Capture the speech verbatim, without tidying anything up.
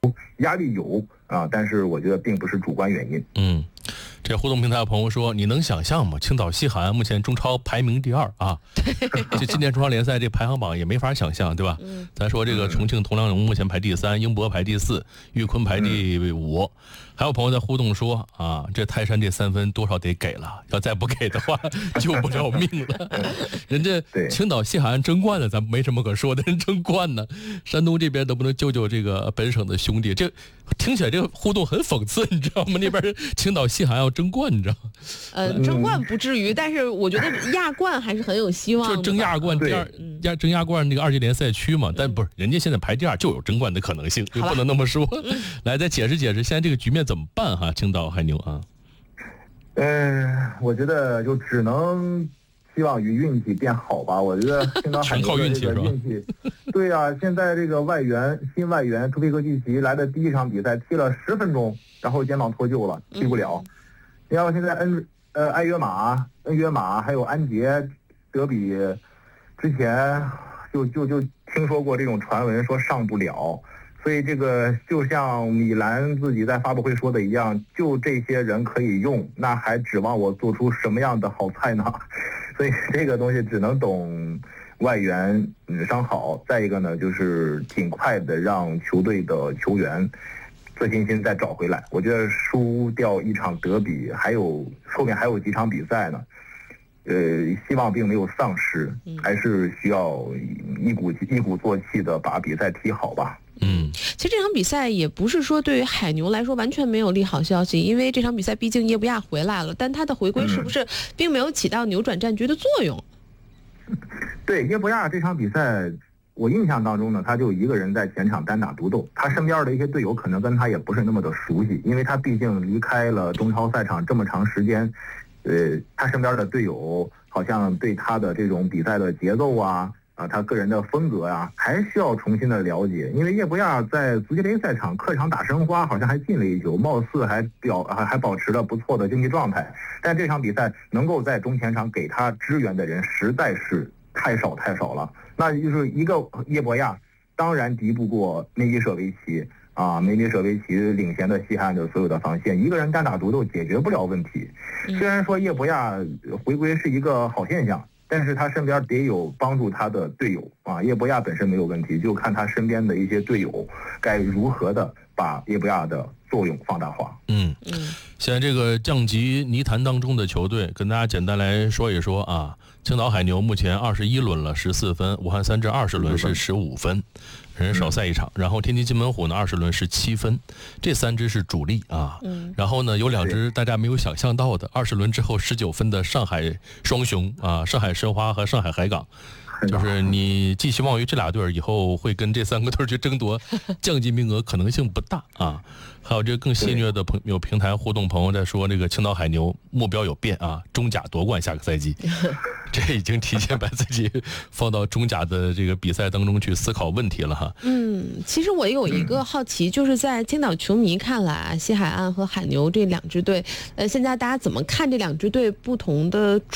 压力有啊，但是我觉得并不是主观原因。 嗯，这互动平台的朋友说，你能想象吗？青岛西海岸目前中超排名第二啊，这今年中超联赛这排行榜也没法想象，对吧？嗯，咱说这个重庆铜梁龙目前排第三，英博排第四，裕坤排第五。嗯，还有朋友在互动说啊，这泰山这三分多少得给了，要再不给的话救不了命了。人家青岛西海岸争冠的，咱没什么可说的，人争冠呢。山东这边能不能救救这个本省的兄弟？这听起来这个互动很讽刺，你知道吗？那边青岛西海岸要争冠，你知道吗？ 呃，争冠不至于，但是我觉得亚冠还是很有希望的。 就争亚冠第二，亚争亚冠那个二级联赛区嘛，但不是人家现在排第二就有争冠的可能性，就不能那么说。来，再解释解释，现在这个局面怎么办哈？青岛海牛啊， 呃，我觉得就只能希望与运气变好吧。我觉得青岛海牛的这个运气，对啊，现在这个外援新外援图皮克季奇来的第一场比赛踢了十分钟，然后肩膀脱臼了，踢不了。你要现在恩呃埃约马、恩约马还有安杰德比，之前就就就听说过这种传闻，说上不了。所以这个就像米兰自己在发布会说的一样，就这些人可以用，那还指望我做出什么样的好菜呢？所以这个东西只能等外援嗯伤好，再一个呢就是尽快的让球队的球员自信心再找回来。我觉得输掉一场德比，还有后面还有几场比赛呢，呃，希望并没有丧失，还是需要一鼓一鼓作气的把比赛踢好吧。 嗯，其实这场比赛也不是说对于海牛来说完全没有利好消息，因为这场比赛毕竟耶布亚回来了，但他的回归是不是并没有起到扭转战局的作用？ 嗯、对，耶布亚这场比赛，我印象当中呢，他就一个人在前场单打独斗，他身边的一些队友可能跟他也不是那么的熟悉，因为他毕竟离开了中超赛场这么长时间，呃，他身边的队友好像对他的这种比赛的节奏啊。啊，他个人的风格啊，还需要重新的了解。因为耶布亚在足协杯赛场客场打申花，好像还进了一球，貌似还表还还保持了不错的竞技状态。但这场比赛能够在中前场给他支援的人实在是太少太少了。那就是一个耶布亚，当然敌不过梅尼舍维奇啊，梅尼舍维奇领衔的西汉的所有的防线，一个人单打独斗解决不了问题。虽然说耶布亚回归是一个好现象。但是他身边得有帮助他的队友啊，耶博亚本身没有问题，就看他身边的一些队友该如何的把耶博亚的作用放大化。 嗯嗯，现在这个降级泥潭当中的球队，跟大家简单来说一说啊。青岛海牛目前二十一轮了，十四分；武汉三镇二十轮是十五分，人少赛一场。然后天津津门虎呢，二十轮是七分，这三支是主力啊。嗯。然后呢，有两支大家没有想象到的，二十轮之后十九分的上海双雄啊，上海申花和上海海港。就是你寄希望于这俩队以后会跟这三个队去争夺降级名额，可能性不大啊。还有这个更戏谑的朋有平台互动朋友在说，这个青岛海牛目标有变啊，中甲夺冠下个赛季，这已经提前把自己放到中甲的这个比赛当中去思考问题了哈。 嗯，其实我有一个好奇，就是在青岛球迷看来啊，西海岸和海牛这两支队，呃，现在大家怎么看这两支队不同的